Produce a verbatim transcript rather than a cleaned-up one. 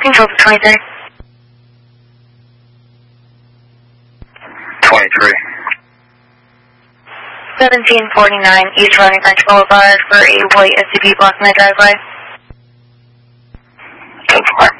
control for twenty-three. twenty-three. seventeen forty-nine East Running French Boulevard for a white S U V blocking my driveway. ten four.